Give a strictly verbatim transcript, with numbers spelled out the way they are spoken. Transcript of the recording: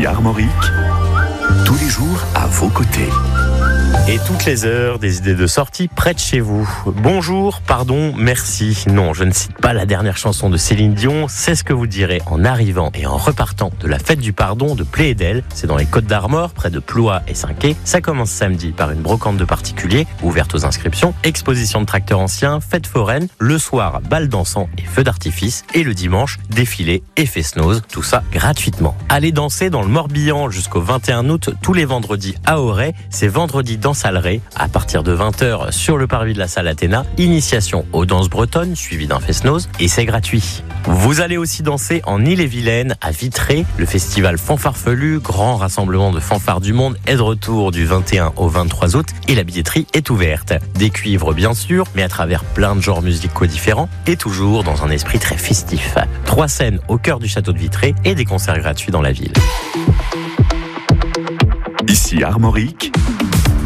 Ici Armorique, tous les jours à vos côtés. Et toutes les heures, des idées de sortie près de chez vous. Bonjour, pardon, merci. Non, je ne cite pas la dernière chanson de Céline Dion. C'est ce que vous direz en arrivant et en repartant de la fête du pardon de Pléédel. C'est dans les Côtes d'Armor, près de Ploie et Saint-Quay. Ça commence samedi par une brocante de particuliers, ouverte aux inscriptions, exposition de tracteurs anciens, fête foraine. Le soir, bal dansant et feux d'artifice. Et le dimanche, défilé et fest-noz. Tout ça gratuitement. Allez danser dans le Morbihan jusqu'au vingt et un août, tous les vendredis à Auray. C'est vendredi dans Saleret, à partir de vingt heures sur le parvis de la salle Athéna. Initiation aux danses bretonnes, suivie d'un fest-noz, et c'est gratuit. Vous allez aussi danser en Ille-et-Vilaine, à Vitré. Le festival Fanfarfelu, grand rassemblement de fanfares du monde, est de retour du vingt et un au vingt-trois août, et la billetterie est ouverte. Des cuivres bien sûr, mais à travers plein de genres musicaux différents, et toujours dans un esprit très festif. Trois scènes au cœur du château de Vitré, et des concerts gratuits dans la ville. Ici Armorique,